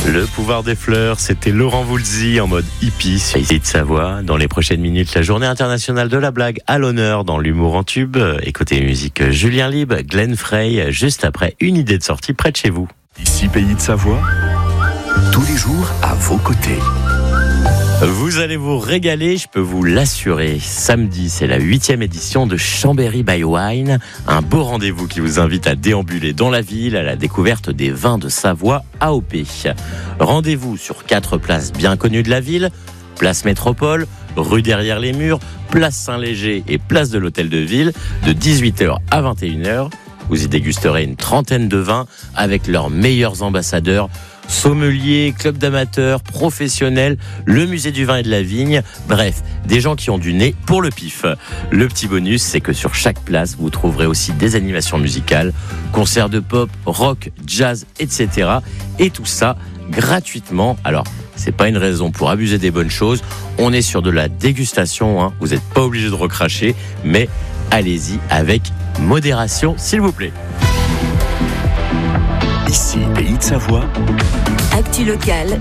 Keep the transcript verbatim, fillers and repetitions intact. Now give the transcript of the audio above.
Le pouvoir des fleurs, c'était Laurent Voulzy en mode hippie sur Pays de Savoie. Dans les prochaines minutes, la journée internationale de la blague à l'honneur dans l'humour en tube. Et côté musique, Julien Lieb, Glenn Frey, juste après une idée de sortie près de chez vous. Ici Pays de Savoie, tous les jours à vos côtés. Vous allez vous régaler, je peux vous l'assurer. Samedi, c'est la huitième édition de Chambéry by Wine, un beau rendez-vous qui vous invite à déambuler dans la ville à la découverte des vins de Savoie A O P. Rendez-vous sur quatre places bien connues de la ville, place Métropole, rue Derrière les Murs, place Saint-Léger et place de l'Hôtel de Ville, de dix-huit heures à vingt et une heures. Vous y dégusterez une trentaine de vins avec leurs meilleurs ambassadeurs, sommeliers, clubs d'amateurs, professionnels, le musée du vin et de la vigne, bref, des gens qui ont du nez pour le pif. Le petit bonus, c'est que sur chaque place, vous trouverez aussi des animations musicales, concerts de pop, rock, jazz, et cetera. Et tout ça gratuitement. Alors, c'est pas une raison pour abuser des bonnes choses. On est sur de la dégustation, hein. Vous n'êtes pas obligé de recracher, mais allez-y avec modération, s'il vous plaît. Ici, Pays de Savoie. Actu locale,